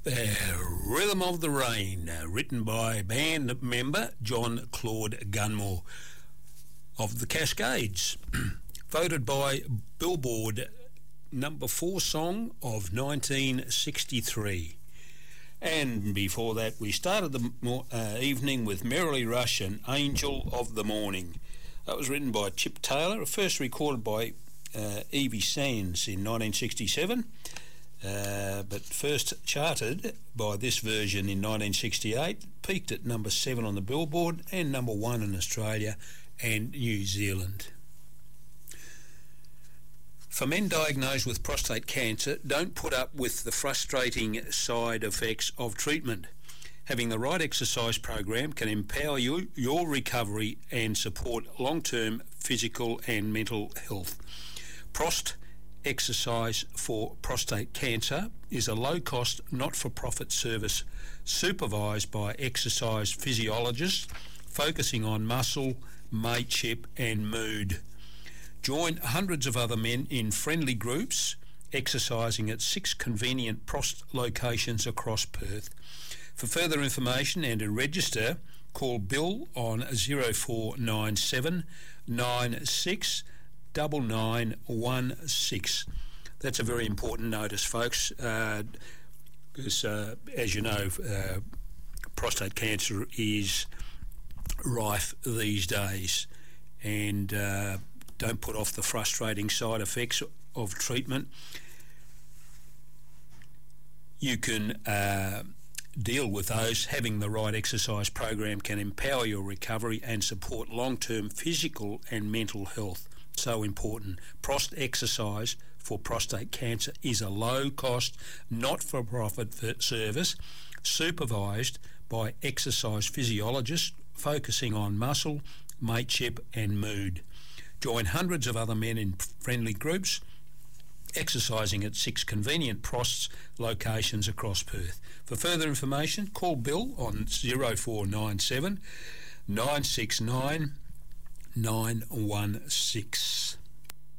Rhythm of the Rain, written by band member John Claude Gunmore of the Cascades, voted by Billboard number 4 song of 1963. And before that, we started the evening with Merrily Rush and Angel of the Morning. That was written by Chip Taylor, first recorded by Evie Sands in 1967. But first charted by this version in 1968, peaked at number 7 on the Billboard and number 1 in Australia and New Zealand. For men diagnosed with prostate cancer, don't put up with the frustrating side effects of treatment. Having the right exercise program can empower your recovery and support long-term physical and mental health. Exercise for Prostate Cancer is a low-cost, not-for-profit service supervised by exercise physiologists focusing on muscle, mateship and mood. Join hundreds of other men in friendly groups exercising at 6 convenient prost locations across Perth. For further information and to register, call Bill on 0497 96 9916. That's a very important notice, folks, because as you know, prostate cancer is rife these days, and don't put off the frustrating side effects of treatment. You can deal with those. Having the right exercise program can empower your recovery and support long-term physical and mental health. So important. Exercise for Prostate Cancer is a low-cost, not-for-profit service supervised by exercise physiologists focusing on muscle, mateship and mood. Join hundreds of other men in friendly groups exercising at 6 convenient prosts locations across Perth. For further information, call Bill on 0497 969 916.